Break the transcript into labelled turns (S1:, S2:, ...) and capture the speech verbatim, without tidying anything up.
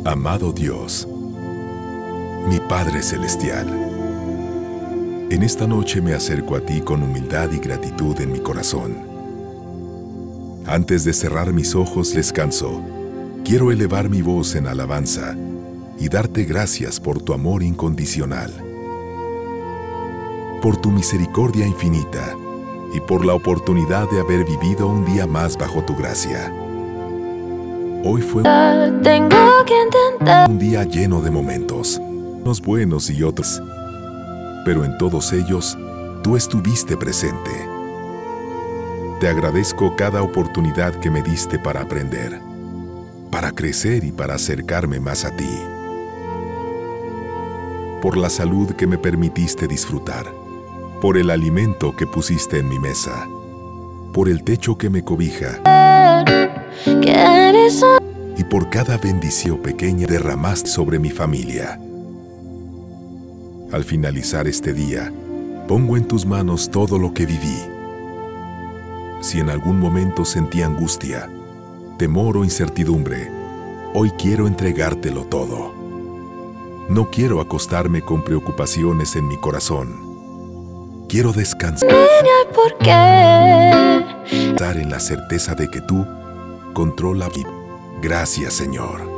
S1: Amado Dios, mi Padre Celestial, en esta noche me acerco a ti con humildad y gratitud en mi corazón. Antes de cerrar mis ojos descanso, quiero elevar mi voz en alabanza y darte gracias por tu amor incondicional, por tu misericordia infinita y por la oportunidad de haber vivido un día más bajo tu gracia. Hoy fue
S2: Tengo que intentar.
S1: un día lleno de momentos, unos buenos y otros, pero en todos ellos, tú estuviste presente. Te agradezco cada oportunidad que me diste para aprender, para crecer y para acercarme más a ti. Por la salud que me permitiste disfrutar, por el alimento que pusiste en mi mesa, por el techo que me cobija,
S2: Que eres un-
S1: y por cada bendición pequeña derramaste sobre mi familia. Al finalizar este día, pongo en tus manos todo lo que viví. Si en algún momento sentí angustia, temor o incertidumbre, hoy quiero entregártelo todo. No quiero acostarme con preocupaciones en mi corazón. Quiero descansar
S2: Niña, ¿por qué?
S1: en la certeza de que tú controlas mi vida. Gracias, Señor.